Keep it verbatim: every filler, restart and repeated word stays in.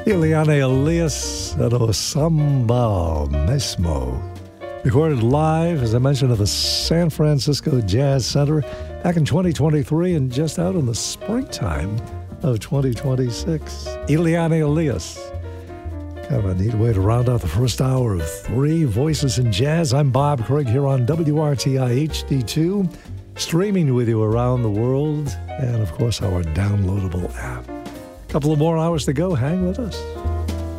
Ileana Elias and Osamba Mesmo. Recorded live, as I mentioned, at the San Francisco Jazz Center back in twenty twenty-three and just out in the springtime of twenty twenty-six. Ileana Elias. Kind of a neat way to round out the first hour of Three Voices in Jazz. I'm Bob Craig here on W R T I H D two, streaming with you around the world, and of course our downloadable app. A couple of more hours to go. Hang with us.